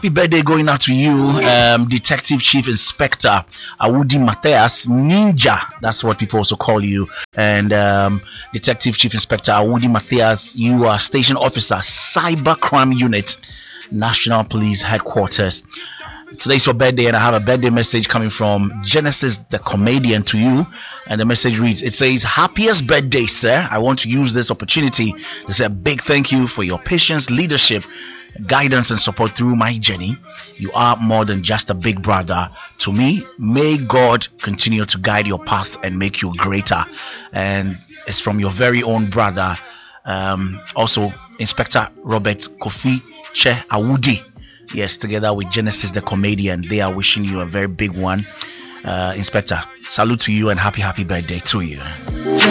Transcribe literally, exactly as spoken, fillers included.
Happy birthday going out to you, um, Detective Chief Inspector Awudi Matthias Ninja. That's what people also call you. And um, Detective Chief Inspector Awudi Matthias, you are Station Officer, Cyber Crime Unit, National Police Headquarters. Today's your birthday, and I have a birthday message coming from Genesis the Comedian to you. And the message reads, it says, happiest birthday, sir. I want to use this opportunity to say a big thank you for your patience, leadership, guidance and support through my journey. You are more than just a big brother to me. May God continue to guide your path and make you greater. And it's from your very own brother, um, also Inspector Robert Kofi Che Awudi. Yes, together with Genesis the Comedian, they are wishing you a very big one. uh, Inspector, salute to you and happy happy birthday to you.